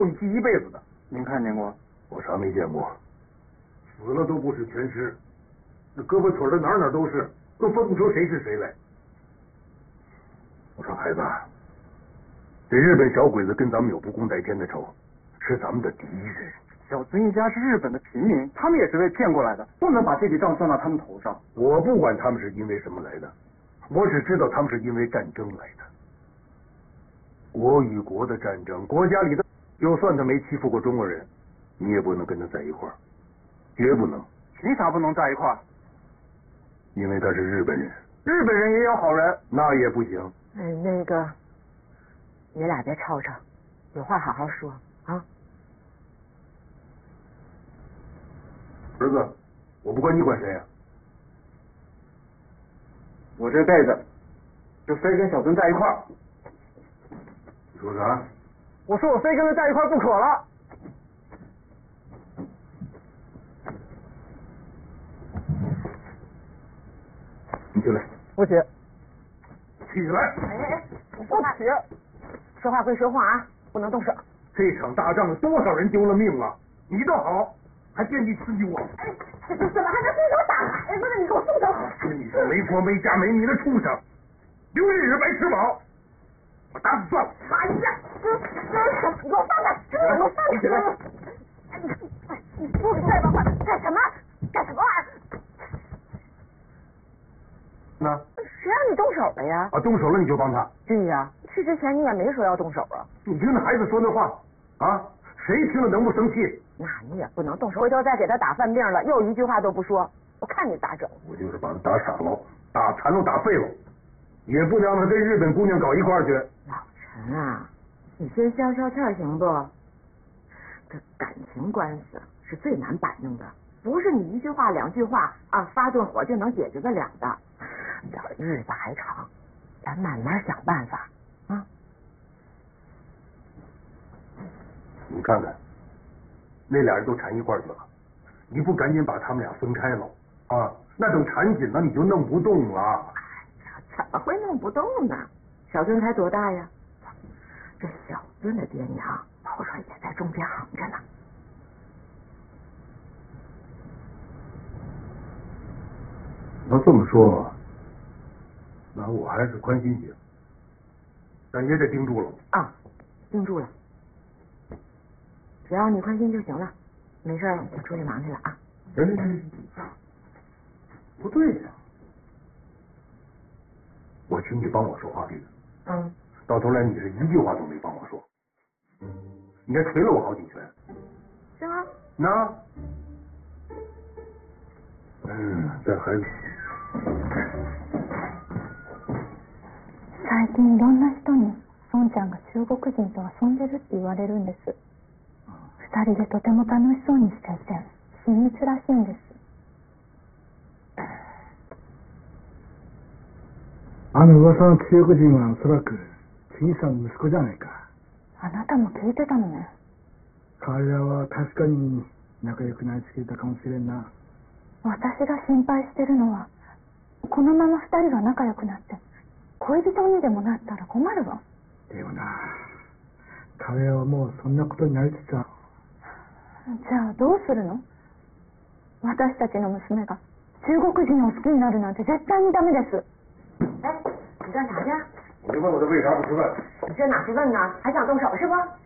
你记一辈子的。 您看见过？ 我啥没见过？死了都不是全尸，那胳膊腿的哪哪都是，都分不出谁是谁来。我说孩子，这日本小鬼子跟咱们有不共戴天的仇，是咱们的敌人。 小孙一家是日本的平民，他们也是被骗过来的，不能把这笔账算到他们头上。 我不管他们是因为什么来的，我只知道他们是因为战争来的。国与国的战争，国家里的，就算他没欺负过中国人，你也不能跟他在一块儿，绝不能。 凭啥不能在一块儿？ 因为他是日本人。 日本人也有好人， 那也不行。 那个，你俩别吵吵，有话好好说啊。 儿子，我不管你管谁呀？ 我这辈子就非跟小孙在一块儿。 你说啥？ 我说我非跟他在一块儿不可了。 你起来。 不起。 起来！ 哎，你说话说话归说话啊，不能动手。 这场大仗多少人丢了命了，你倒好，还惦记刺激我。 哎，怎么还能动手打孩子呢？你给我松手！ 你这没婆没家没你的畜生，留这日白吃饱，我打死算了。 哎呀，你给我放开！你给我放开！ 你起来！ 你不是吧？干什么？干什么玩意儿？ 那谁让你动手了呀？ 啊，动手了你就帮他。 对呀，去之前你也没说要动手啊。 你听那孩子说那话啊，谁听了能不生气？ 那你也不能动手，回头再给他打犯病了，又一句话都不说，我看你咋整？ 我就是把他打傻了，打残了，打废了，也不能让他跟日本姑娘搞一块儿去。 老陈啊，你先消消气儿行不？这感情官司是最难摆弄的，不是你一句话两句话啊发顿火就能解决得了的。这日子还长，咱慢慢想办法啊。 你看看，那俩人都缠一块儿去了，你不赶紧把他们俩分开了啊？那等缠紧了你就弄不动了。 哎呀，怎么会弄不动呢？小孙才多大呀？这小孙的爹娘头上也在中间横着呢。 要这么说，那我还是宽心些，但也得盯住了啊，盯住了。只要你宽心就行了，没事我出去忙去了啊。 不对呀，我请你帮我说话对的，到头来你是一句话都没帮我说，你还捶了我好几拳。 是吗？ 那，这孩子。 最近いろんな人に孫ちゃんが中国人と遊んでるって言われるんです。二人でとても楽しそうにしていて秘密らしいんです。 あの噂の中国人はおそらく陳さんの息子じゃないか。 あなたも聞いてたのね。 彼らは確かに仲良くなりすぎたかもしれんな。 私が心配してるのはこのまま二人が仲良くなって恋人にでもなったら困るわ。 でもな、彼はもうそんなことになりつつある。 じゃあどうするの？私たちの娘が中国人を好きになるなんて絶対にダメです。 哎，你干啥去？ 我就问我他为啥不吃饭。 你这哪是问呢？还想动手是不？